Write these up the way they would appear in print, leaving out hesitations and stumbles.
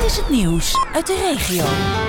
is het nieuws uit de regio.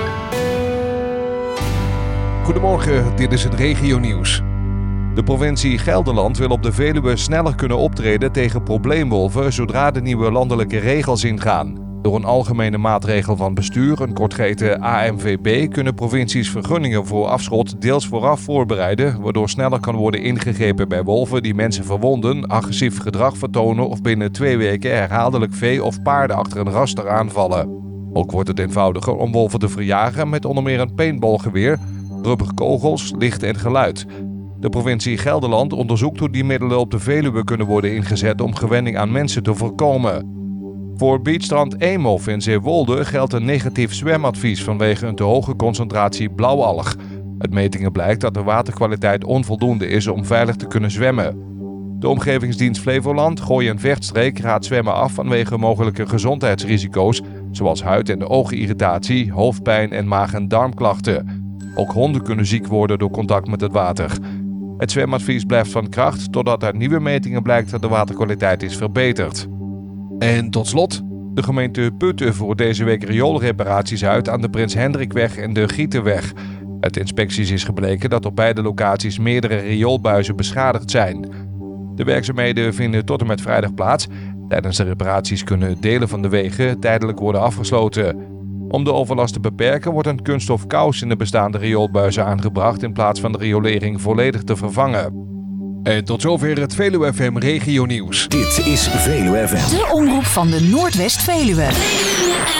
Goedemorgen, dit is het regionieuws. De provincie Gelderland wil op de Veluwe sneller kunnen optreden tegen probleemwolven zodra de nieuwe landelijke regels ingaan. Door een algemene maatregel van bestuur, een kort geheten AMVB, kunnen provincies vergunningen voor afschot deels vooraf voorbereiden, waardoor sneller kan worden ingegrepen bij wolven die mensen verwonden, agressief gedrag vertonen of binnen 2 weken herhaaldelijk vee of paarden achter een raster aanvallen. Ook wordt het eenvoudiger om wolven te verjagen met onder meer een paintballgeweer, rubberkogels, licht en geluid. De provincie Gelderland onderzoekt hoe die middelen op de Veluwe kunnen worden ingezet om gewenning aan mensen te voorkomen. Voor beachstrand Eemhof in Zeewolde geldt een negatief zwemadvies vanwege een te hoge concentratie blauwalg. Uit metingen blijkt dat de waterkwaliteit onvoldoende is om veilig te kunnen zwemmen. De Omgevingsdienst Flevoland, Gooi en Vechtstreek raadt zwemmen af vanwege mogelijke gezondheidsrisico's, zoals huid- en oogirritatie, hoofdpijn en maag- en darmklachten. Ook honden kunnen ziek worden door contact met het water. Het zwemadvies blijft van kracht totdat uit nieuwe metingen blijkt dat de waterkwaliteit is verbeterd. En tot slot, de gemeente Putten voert deze week rioolreparaties uit aan de Prins Hendrikweg en de Gietenweg. Uit inspecties is gebleken dat op beide locaties meerdere rioolbuizen beschadigd zijn. De werkzaamheden vinden tot en met vrijdag plaats. Tijdens de reparaties kunnen delen van de wegen tijdelijk worden afgesloten. Om de overlast te beperken wordt een kunststof kous in de bestaande rioolbuizen aangebracht in plaats van de riolering volledig te vervangen. En tot zover het Veluwe FM Regionieuws. Dit is Veluwe FM. De omroep van de Noordwest-Veluwe.